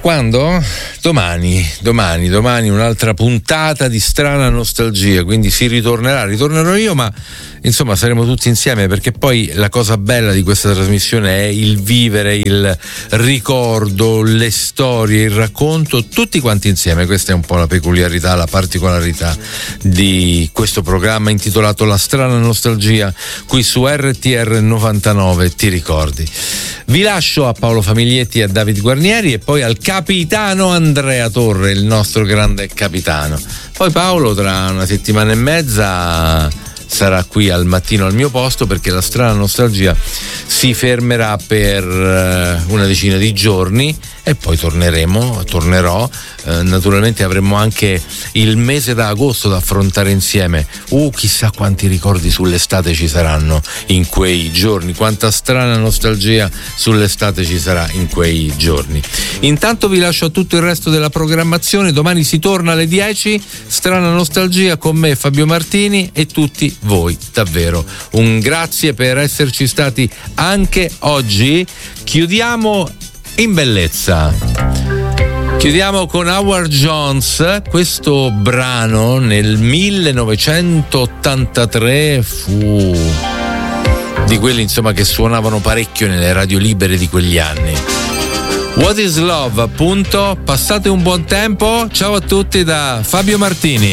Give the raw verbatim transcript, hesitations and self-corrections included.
Quando? Domani, domani, domani un'altra puntata di Strana Nostalgia, quindi si ritornerà, ritornerò io, ma insomma saremo tutti insieme, perché poi la cosa bella di questa trasmissione è il vivere, il ricordo, le storie, il racconto, tutti quanti insieme. Questa è un po' la peculiarità, la particolarità di questo programma intitolato La Strana Nostalgia, qui su R T R novantanove, ti ricordi? Vi lascio a Paolo Famiglietti e a David Guarnieri e poi al capitano Andrea Torre, il nostro grande capitano. Poi Paolo tra una settimana e mezza sarà qui al mattino al mio posto, perché La Strana Nostalgia si fermerà per una decina di giorni e poi torneremo, tornerò. Eh, naturalmente avremo anche il mese d'agosto da affrontare insieme. Uh, chissà quanti ricordi sull'estate ci saranno in quei giorni, quanta strana nostalgia sull'estate ci sarà in quei giorni. Intanto vi lascio a tutto il resto della programmazione. Domani si torna alle dieci, Strana Nostalgia con me, Fabio Martini, e tutti voi. Davvero un grazie per esserci stati anche oggi. Chiudiamo in bellezza. Chiudiamo con Howard Jones. Questo brano nel millenovecentottantatré fu di quelli insomma che suonavano parecchio nelle radio libere di quegli anni. What is Love, appunto. Passate un buon tempo. Ciao a tutti da Fabio Martini.